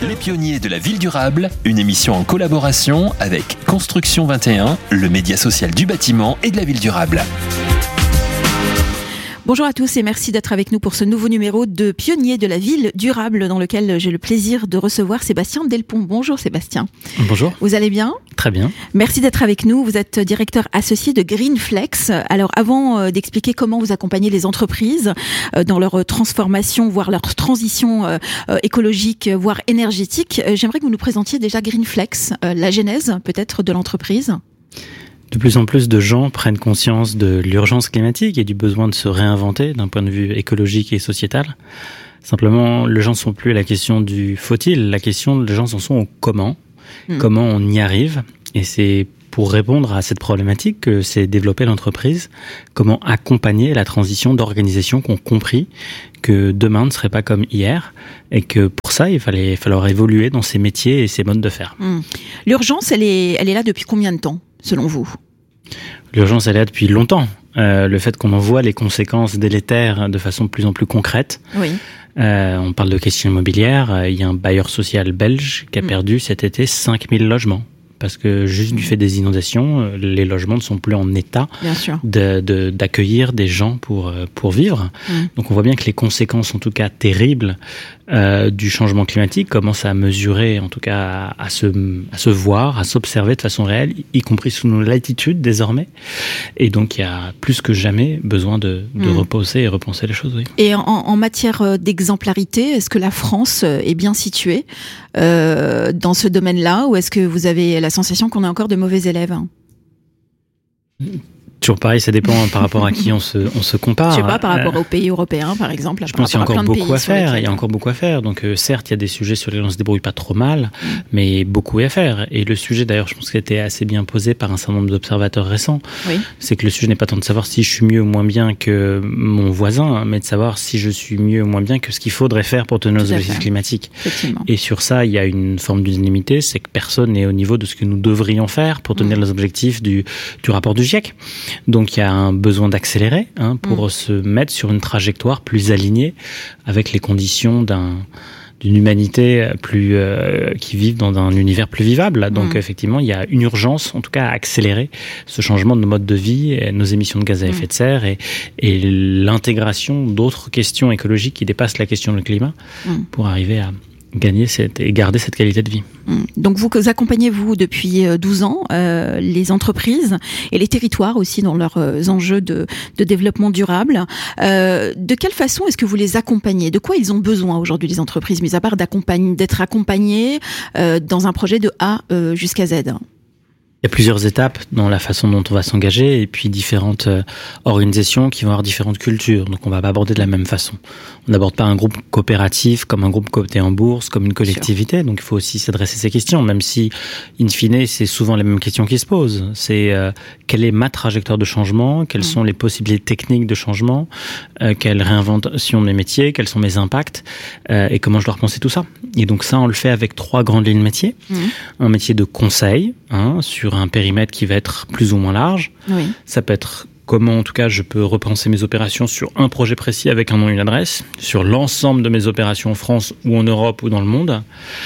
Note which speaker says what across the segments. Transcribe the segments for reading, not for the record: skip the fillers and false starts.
Speaker 1: Les pionniers de la ville durable, une émission en collaboration avec Construction 21, le média social du bâtiment et de la ville durable.
Speaker 2: Bonjour à tous et merci d'être avec nous pour ce nouveau numéro de Pionniers de la ville durable dans lequel j'ai le plaisir de recevoir Sébastien Delpont. Bonjour Sébastien.
Speaker 3: Bonjour.
Speaker 2: Vous allez bien ?
Speaker 3: Très bien.
Speaker 2: Merci d'être avec nous. Vous êtes directeur associé de Greenflex. Alors avant d'expliquer comment vous accompagnez les entreprises dans leur transformation, voire leur transition écologique, voire énergétique, j'aimerais que vous nous présentiez déjà Greenflex, la genèse peut-être de l'entreprise.
Speaker 3: De plus en plus de gens prennent conscience de l'urgence climatique et du besoin de se réinventer d'un point de vue écologique et sociétal. Simplement, les gens ne sont plus à la question du faut-il, les gens en sont au comment. Comment on y arrive. Et c'est pour répondre à cette problématique que s'est développée l'entreprise. Comment accompagner la transition d'organisations qui ont compris que demain ne serait pas comme hier et que pour ça, il fallait falloir évoluer dans ces métiers et ces modes de faire.
Speaker 2: L'urgence, elle est là depuis combien de temps, selon vous ?
Speaker 3: L'urgence, elle est là depuis longtemps. Le fait qu'on en voit les conséquences délétères de façon de plus en plus concrète.
Speaker 2: Oui.
Speaker 3: On parle de questions immobilières. Il y a un bailleur social belge qui a perdu cet été 5000 logements. Parce que juste du fait des inondations, les logements ne sont plus en état d'accueillir des gens pour vivre. Donc on voit bien que les conséquences, en tout cas terribles, du changement climatique commencent à mesurer, en tout cas à se voir, à s'observer de façon réelle, y compris sous nos latitudes désormais. Et donc il y a plus que jamais besoin de reposer et repenser les choses. Oui.
Speaker 2: Et en matière d'exemplarité, est-ce que la France est bien située dans ce domaine-là, ou est-ce que vous avez la sensation qu'on a encore de mauvais élèves ?
Speaker 3: Toujours pareil, ça dépend par rapport à qui on se compare.
Speaker 2: Je sais pas, par rapport aux pays européens, par exemple.
Speaker 3: Je pense qu'il y a encore beaucoup à faire. Il y a encore beaucoup à faire. Donc, certes, il y a des sujets sur lesquels on se débrouille pas trop mal, mais beaucoup à faire. Et le sujet, d'ailleurs, je pense qu'il a été assez bien posé par un certain nombre d'observateurs récents. Oui. C'est que le sujet n'est pas tant de savoir si je suis mieux ou moins bien que mon voisin, mais de savoir si je suis mieux ou moins bien que ce qu'il faudrait faire pour tenir nos objectifs climatiques. Et sur ça, il y a une forme d'unanimité, c'est que personne n'est au niveau de ce que nous devrions faire pour tenir les objectifs du rapport du GIEC. Donc il y a un besoin d'accélérer pour se mettre sur une trajectoire plus alignée avec les conditions d'une humanité plus qui vit dans un univers plus vivable. Donc effectivement, il y a une urgence, en tout cas, à accélérer ce changement de mode de vie, nos émissions de gaz à effet de serre et l'intégration d'autres questions écologiques qui dépassent la question du climat pour arriver à gagner et garder cette qualité de vie.
Speaker 2: Donc vous accompagnez, vous, depuis 12 ans, les entreprises et les territoires aussi dans leurs enjeux de développement durable. De quelle façon est-ce que vous les accompagnez ? De quoi ils ont besoin aujourd'hui, les entreprises, mis à part d'être accompagnés dans un projet de A jusqu'à Z ?
Speaker 3: Il y a plusieurs étapes dans la façon dont on va s'engager et puis différentes organisations qui vont avoir différentes cultures. Donc on va pas aborder de la même façon. On n'aborde pas un groupe coopératif comme un groupe coté en bourse, comme une collectivité. Sûr. Donc il faut aussi s'adresser à ces questions, même si, in fine, c'est souvent les mêmes questions qui se posent. C'est quelle est ma trajectoire de changement ? Quelles sont les possibilités techniques de changement ? Quelle réinvention de mes métiers ? Quels sont mes impacts ? Et comment je dois repenser tout ça ? Et donc ça, on le fait avec 3 grandes lignes métiers. Un métier de conseil, sur un périmètre qui va être plus ou moins large. Oui. Ça peut être comment, en tout cas, je peux repenser mes opérations sur un projet précis avec un nom et une adresse, sur l'ensemble de mes opérations en France ou en Europe ou dans le monde,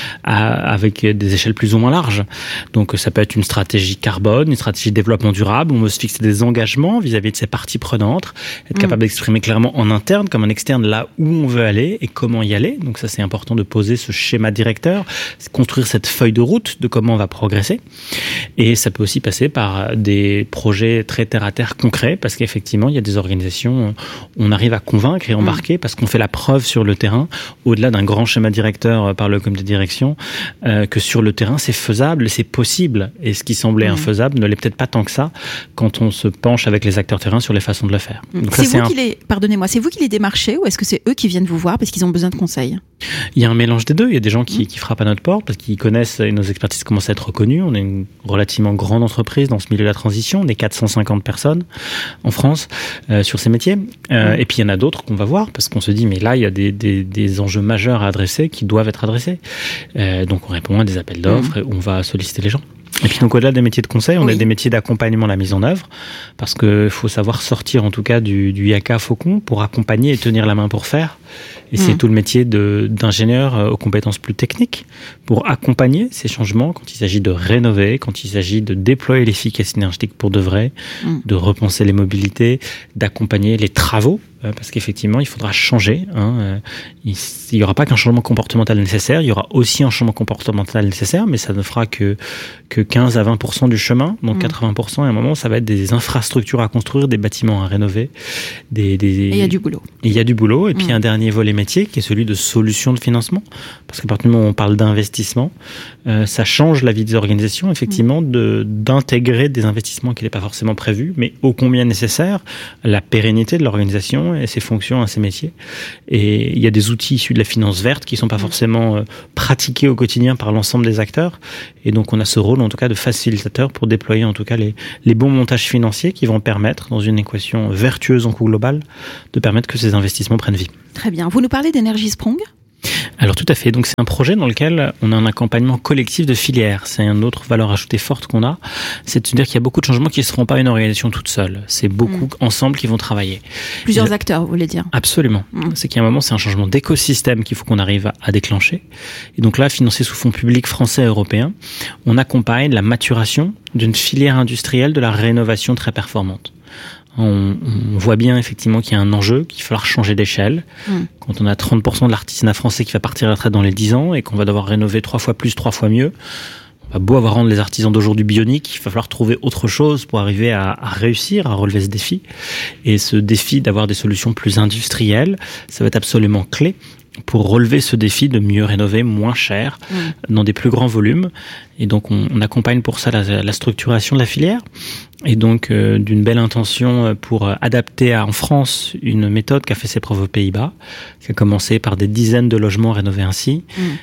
Speaker 3: avec des échelles plus ou moins larges. Donc, ça peut être une stratégie carbone, une stratégie de développement durable. On veut se fixer des engagements vis-à-vis de ces parties prenantes, être capable d'exprimer clairement en interne comme en externe là où on veut aller et comment y aller. Donc, ça, c'est important de poser ce schéma directeur, construire cette feuille de route de comment on va progresser. Et ça peut aussi passer par des projets très terre-à-terre concrets, parce qu'effectivement, il y a des organisations, on arrive à convaincre et embarquer parce qu'on fait la preuve sur le terrain, au-delà d'un grand schéma directeur par le comité de direction, que sur le terrain, c'est faisable et c'est possible. Et ce qui semblait infaisable ne l'est peut-être pas tant que ça quand on se penche avec les acteurs terrain sur les façons de le faire. Donc
Speaker 2: c'est vous qui les démarchez ou est-ce que c'est eux qui viennent vous voir parce qu'ils ont besoin de conseils ?
Speaker 3: Il y a un mélange des deux. Il y a des gens qui frappent à notre porte parce qu'ils connaissent et nos expertises commencent à être reconnues. On est une relativement grande entreprise dans ce milieu de la transition. On est 450 personnes en France sur ces métiers. Et puis il y en a d'autres qu'on va voir parce qu'on se dit mais là il y a des enjeux majeurs à adresser qui doivent être adressés. Donc on répond à des appels d'offres et on va solliciter les gens. Et puis donc au-delà des métiers de conseil, on
Speaker 2: Oui.
Speaker 3: a des métiers d'accompagnement à la mise en œuvre, parce qu'il faut savoir sortir en tout cas du yaka faucon pour accompagner et tenir la main pour faire. Et c'est tout le métier d'ingénieur aux compétences plus techniques pour accompagner ces changements quand il s'agit de rénover, quand il s'agit de déployer l'efficacité énergétique pour de vrai, de repenser les mobilités, d'accompagner les travaux. Parce qu'effectivement, il faudra changer. Il n'y aura pas qu'un changement comportemental nécessaire, il y aura aussi un changement comportemental nécessaire, mais ça ne fera que 15 à 20% du chemin. Donc 80%, à un moment, ça va être des infrastructures à construire, des bâtiments à rénover. Et
Speaker 2: il y a du boulot.
Speaker 3: Il y a du boulot. Et puis un dernier volet métier qui est celui de solutions de financement. Parce qu'à partir du moment où on parle d'investissement, ça change la vie des organisations, effectivement, d'intégrer des investissements qui n'étaient pas forcément prévus, mais ô combien nécessaires, la pérennité de l'organisation et ses fonctions à ses métiers. Et il y a des outils issus de la finance verte qui ne sont pas forcément pratiqués au quotidien par l'ensemble des acteurs. Et donc, on a ce rôle, en tout cas, de facilitateur pour déployer, en tout cas, les bons montages financiers qui vont permettre, dans une équation vertueuse en coût global, de permettre que ces investissements prennent vie.
Speaker 2: Très bien. Vous nous parlez d'Energy Sprong ?
Speaker 3: Alors tout à fait, donc c'est un projet dans lequel on a un accompagnement collectif de filières. C'est une autre valeur ajoutée forte qu'on a, c'est de se dire qu'il y a beaucoup de changements qui ne seront pas une organisation toute seule. C'est beaucoup ensemble qui vont travailler.
Speaker 2: Plusieurs acteurs, vous voulez dire ?
Speaker 3: Absolument. C'est qu'à un moment, c'est un changement d'écosystème qu'il faut qu'on arrive à déclencher. Et donc là, financé sous fonds publics français et européens, on accompagne la maturation d'une filière industrielle de la rénovation très performante. On voit bien effectivement qu'il y a un enjeu, qu'il va falloir changer d'échelle. Quand on a 30% de l'artisanat français qui va partir à la retraite dans les 10 ans et qu'on va devoir rénover 3 fois plus, 3 fois mieux, on va beau avoir rendre les artisans d'aujourd'hui bioniques, il va falloir trouver autre chose pour arriver à réussir, à relever ce défi. Et ce défi d'avoir des solutions plus industrielles, ça va être absolument clé pour relever ce défi de mieux rénover, moins cher, dans des plus grands volumes. Et donc, on accompagne pour ça la structuration de la filière. Et donc, d'une belle intention pour adapter en France une méthode qui a fait ses preuves aux Pays-Bas, qui a commencé par des dizaines de logements rénovés ainsi.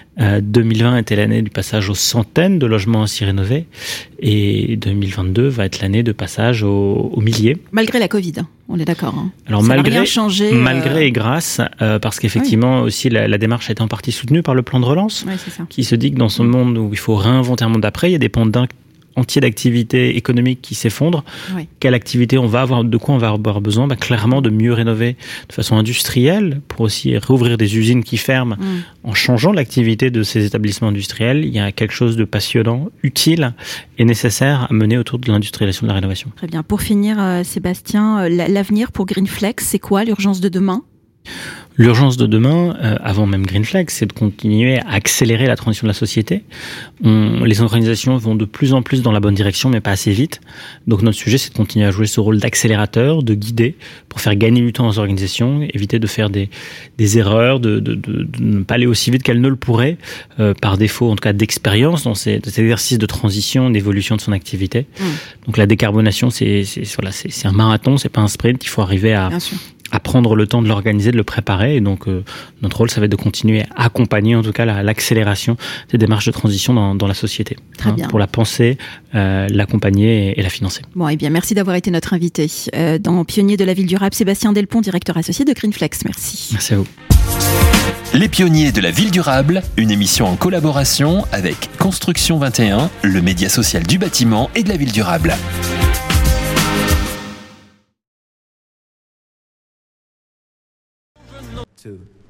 Speaker 3: 2020 était l'année du passage aux centaines de logements ainsi rénovés. Et 2022 va être l'année de passage aux milliers.
Speaker 2: Malgré la Covid, on est d'accord.
Speaker 3: Alors,
Speaker 2: ça n'a rien changé.
Speaker 3: Malgré et grâce, parce qu'effectivement, aussi, la démarche a été en partie soutenue par le plan de relance, qui se dit que dans ce monde où il faut réinventer un monde d'après, il y a des pans entiers d'activités économiques qui s'effondrent. Quelle activité de quoi on va avoir besoin ? Clairement, de mieux rénover de façon industrielle, pour aussi réouvrir des usines qui ferment. En changeant l'activité de ces établissements industriels, il y a quelque chose de passionnant, utile et nécessaire à mener autour de l'industrialisation de la rénovation.
Speaker 2: Très bien. Pour finir, Sébastien, l'avenir pour Greenflex, c'est quoi l'urgence de demain ?
Speaker 3: L'urgence de demain, avant même Greenflex, c'est de continuer à accélérer la transition de la société. Les organisations vont de plus en plus dans la bonne direction, mais pas assez vite. Donc notre sujet, c'est de continuer à jouer ce rôle d'accélérateur, de guider, pour faire gagner du temps aux organisations, éviter de faire des erreurs, de ne pas aller aussi vite qu'elles ne le pourraient, par défaut en tout cas d'expérience dans cet exercice de transition, d'évolution de son activité. Donc la décarbonation, c'est un marathon, c'est pas un sprint. Il faut arriver à prendre le temps de l'organiser, de le préparer. Et donc, notre rôle, ça va être de continuer à accompagner, en tout cas, l'accélération des démarches de transition dans la société.
Speaker 2: Très bien.
Speaker 3: Pour la penser, l'accompagner et la financer.
Speaker 2: Bon, eh bien, merci d'avoir été notre invité. Dans Pionniers de la ville durable, Sébastien Delpont, directeur associé de Greenflex. Merci.
Speaker 3: Merci à vous.
Speaker 1: Les Pionniers de la ville durable, une émission en collaboration avec Construction 21, le média social du bâtiment et de la ville durable.
Speaker 4: Two.